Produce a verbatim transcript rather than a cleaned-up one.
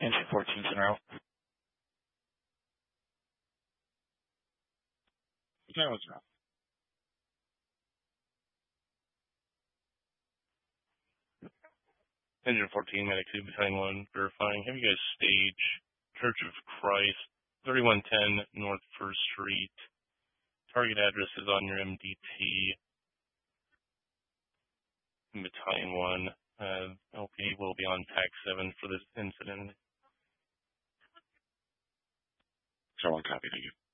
Engine fourteen en route. That was rough. Engine fourteen, Medic two, Battalion one, verifying. Have you guys stage Church of Christ, thirty-one ten North first Street. Target address is on your M D T. Battalion one. Uh, L P will be on T A C seven for this incident. So one copy, thank you.